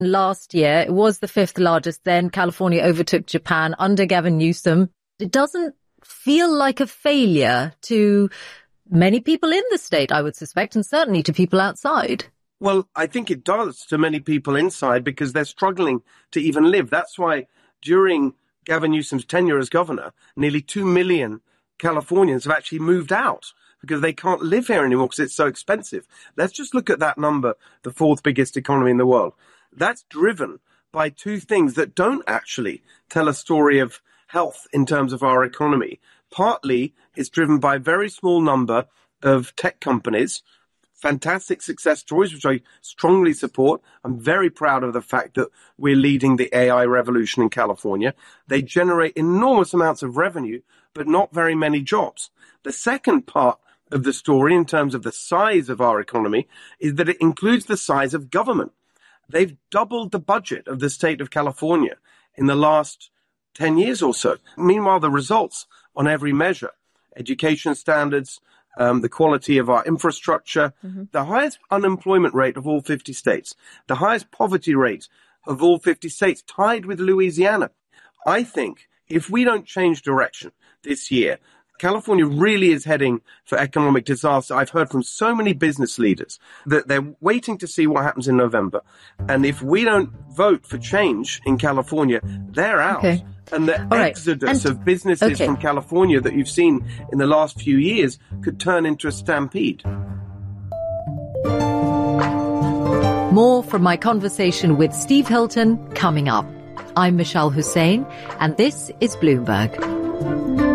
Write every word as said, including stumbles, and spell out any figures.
last year. It was the fifth largest. Then California overtook Japan under Gavin Newsom. It doesn't feel like a failure to many people in the state, I would suspect, and certainly to people outside. Well, I think it does to many people inside because they're struggling to even live. That's why during Gavin Newsom's tenure as governor, nearly two million Californians have actually moved out because they can't live here anymore because it's so expensive. Let's just look at that number, the fourth biggest economy in the world. That's driven by two things that don't actually tell a story of health in terms of our economy. Partly, it's driven by a very small number of tech companies, fantastic success stories, which I strongly support. I'm very proud of the fact that we're leading the A I revolution in California. They generate enormous amounts of revenue, but not very many jobs. The second part of the story, in terms of the size of our economy, is that it includes the size of government. They've doubled the budget of the state of California in the last ten years or so. Meanwhile, the results on every measure, education standards, um, the quality of our infrastructure, mm-hmm. the highest unemployment rate of all fifty states, the highest poverty rate of all fifty states, tied with Louisiana. I think if we don't change direction this year, California really is heading for economic disaster. I've heard from so many business leaders that they're waiting to see what happens in November. And if we don't vote for change in California, they're out. Okay. And the All exodus right. and, of businesses okay. from California that you've seen in the last few years could turn into a stampede. More from my conversation with Steve Hilton coming up. I'm Michelle Hussein, and this is Bloomberg.